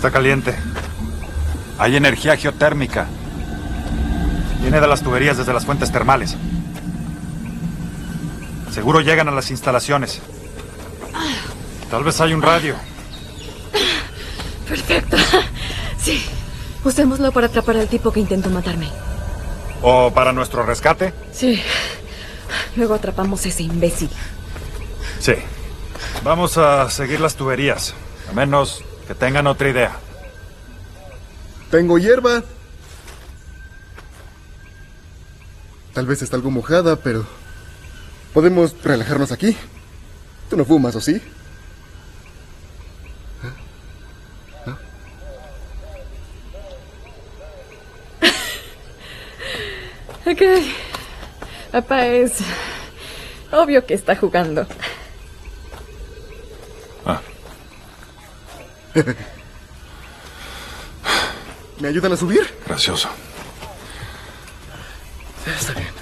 Está caliente. Hay energía geotérmica. Viene de las tuberías desde las fuentes termales. Seguro llegan a las instalaciones. Tal vez hay un radio. Perfecto. Sí. Usémoslo para atrapar al tipo que intentó matarme. ¿O para nuestro rescate? Sí. Luego atrapamos a ese imbécil. Sí. Vamos a seguir las tuberías. A menos que tengan otra idea. Tengo hierba. Tal vez está algo mojada, pero... ¿podemos relajarnos aquí? ¿Tú no fumas, o sí? ¿No? Ok. Papá es... obvio que está jugando. Ah. ¿Me ayudan a subir? Gracioso. Está bien.